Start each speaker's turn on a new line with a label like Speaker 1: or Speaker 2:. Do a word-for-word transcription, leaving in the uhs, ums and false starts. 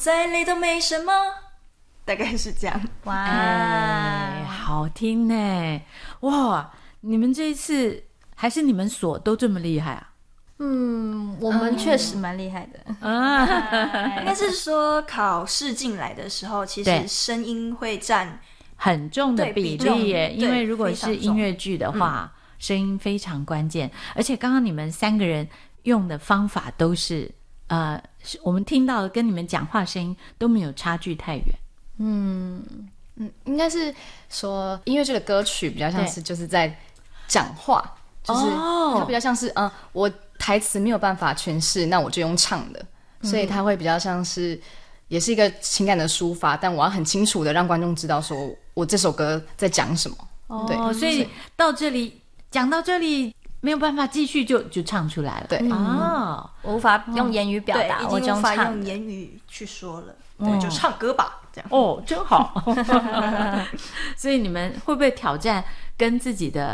Speaker 1: 再累都没什么，大概是这样。
Speaker 2: 哇、
Speaker 3: 哎，好听呢！哇，你们这一次还是你们所都这么厉害啊？
Speaker 2: 嗯，我们确实蛮厉害的。
Speaker 3: 啊，
Speaker 1: 应该是说考试进来的时候，其
Speaker 3: 对
Speaker 1: 实声音会占
Speaker 3: 很重的比例耶，
Speaker 1: 对
Speaker 3: 因为如果
Speaker 1: 非常重
Speaker 3: 是音乐剧的话，声音非常关键。而且刚刚你们三个人用的方法都是，呃，是我们听到的跟你们讲话声音都没有差距太远。
Speaker 2: 嗯嗯，应该是说音乐剧的歌曲比较像是就是在讲话，就是它比较像是嗯、呃，我台词没有办法诠释，那我就用唱的，所以它会比较像是也是一个情感的抒发，但我要很清楚的让观众知道说我这首歌在讲什么。
Speaker 3: 哦，
Speaker 2: 对，
Speaker 3: 所以到这里讲到这里没有办法继续就就唱出来了。
Speaker 2: 对，
Speaker 3: 哦，
Speaker 2: 我无法用言语表达，
Speaker 1: 对，
Speaker 2: 我就
Speaker 1: 已经无法
Speaker 2: 唱的。
Speaker 1: 用言语去说了，
Speaker 3: 嗯
Speaker 1: 对，就唱歌吧，这样。
Speaker 3: 哦，真好。所以你们会不会挑战跟自己的